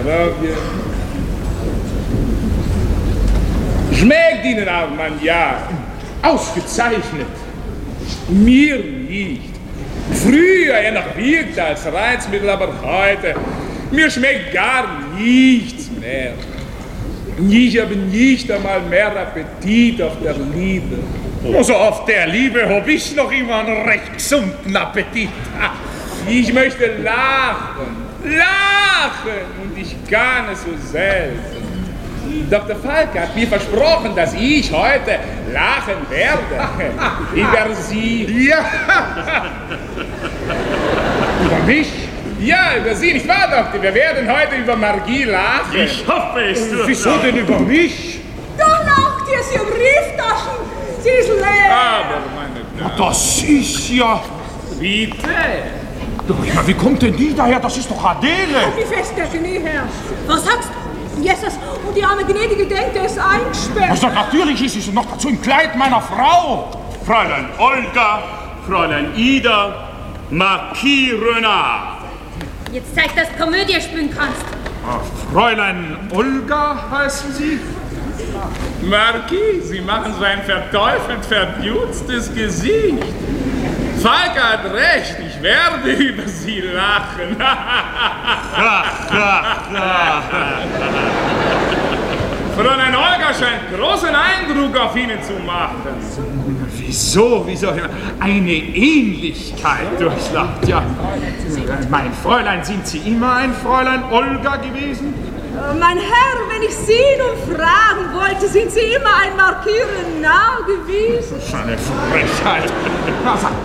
Zdrowie. Schmeckt Ihnen Armagnac? Ausgezeichnet. Mir nicht. Früher ja noch wirkte als Reizmittel, aber heute, mir schmeckt gar nichts mehr. Ich habe nicht einmal mehr Appetit auf der Liebe. Also auf der Liebe hab ich noch immer einen recht gesunden Appetit. Ich möchte lachen, lachen, und ich kann es so selten. Dr. Falk hat mir versprochen, dass ich heute lachen werde. Über Sie. Ja. Über mich? Ja, über Sie, nicht wahr, Doktor? Wir werden heute über Margie lachen. Ich hoffe es. Wieso denn über mich? Da lacht ihr, Sie haben Brieftaschen. Sie ist leer. Aber, meine Damen. Das ist ja... Bitte. Doch, ja, wie kommt denn die daher? Das ist doch Adele. Die feste Genie, Herr. Was sagst du? Jesus, und die arme gnädige Denke ist eingesperrt. Also natürlich ist sie noch dazu im Kleid meiner Frau. Fräulein Olga, Fräulein Ida, Marquis Renard. Jetzt zeig, dass du Komödie spielen kannst. Fräulein Olga heißen Sie? Marquis, Sie machen so ein verteufelt verdutztes Gesicht. Falk hat recht, ich werde über Sie lachen. Fräulein Olga scheint großen Eindruck auf Ihnen zu machen. Wieso? Eine Ähnlichkeit durchlacht, ja. Mein Fräulein, sind Sie immer ein Fräulein Olga gewesen? Mein Herr, wenn ich Sie nun fragen wollte, sind Sie immer ein Marquis Renard gewesen? Eine Frechheit.